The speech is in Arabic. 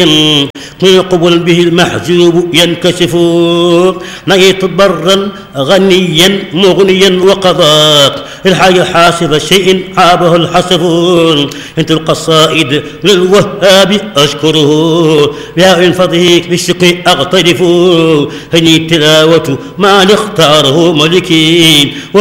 قبل به المحجوب ينكشف. نجيت برا غنيا مغنيا وقضاء الحي حاسب شيء عابه الحسب. انت القصائد للوهاب اشكره بها فضيك بالشقي اغترف. هني التلاوة ما اختاره ملكي.